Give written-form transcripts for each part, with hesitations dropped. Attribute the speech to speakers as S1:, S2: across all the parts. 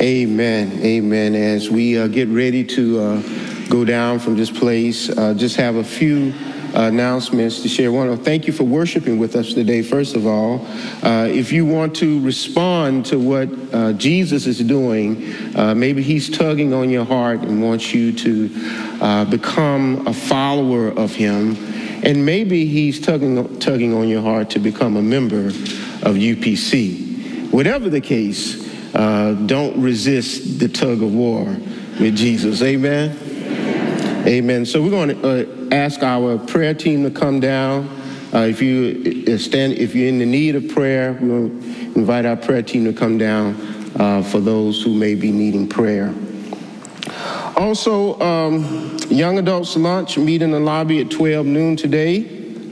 S1: Amen. Amen. As we get ready to go down from this place, just have a few announcements to share. One, thank you for worshiping with us today, first of all. If you want to respond to what Jesus is doing, maybe he's tugging on your heart and wants you to become a follower of him. And maybe he's tugging on your heart to become a member of UPC. Whatever the case, don't resist the tug of war with Jesus. Amen? Amen. So we're going to ask our prayer team to come down. If you're in the need of prayer, we're going to invite our prayer team to come down for those who may be needing prayer. Also, Young Adults Lunch, meet in the lobby at 12 noon today.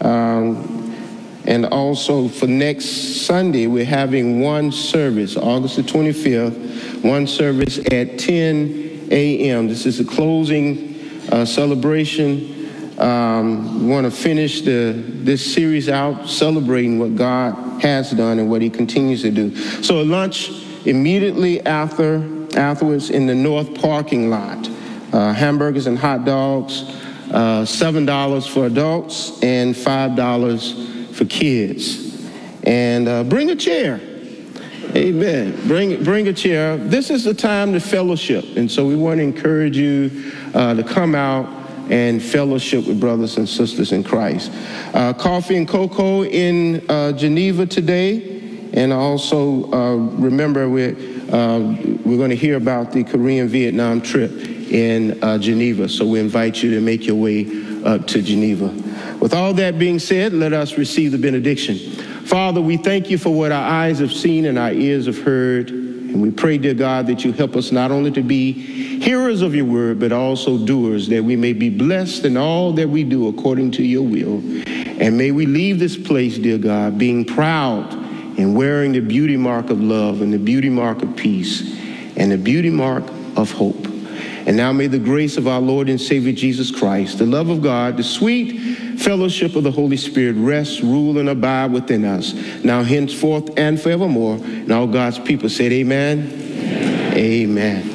S1: And also for next Sunday, we're having one service, August the 25th, one service at 10 a.m. This is a closing celebration. We want to finish this series out celebrating what God has done and what he continues to do. So a lunch immediately afterwards in the north parking lot. Hamburgers and hot dogs, $7 for adults and $5 for kids. And bring a chair. Amen. Bring a chair. This is the time to fellowship. And so we want to encourage you to come out and fellowship with brothers and sisters in Christ. Coffee and cocoa in Geneva today. And also remember we're going to hear about the Korean-Vietnam trip in Geneva. So we invite you to make your way up to Geneva. With all that being said, let us receive the benediction. Father, we thank you for what our eyes have seen and our ears have heard. And we pray, dear God, that you help us not only to be hearers of your word, but also doers, that we may be blessed in all that we do according to your will. And may we leave this place, dear God, being proud and wearing the beauty mark of love and the beauty mark of peace and the beauty mark of hope. And now may the grace of our Lord and Savior Jesus Christ, the love of God, the sweet fellowship of the Holy Spirit rest, rule, and abide within us, now henceforth and forevermore. And all God's people said amen. Amen. Amen.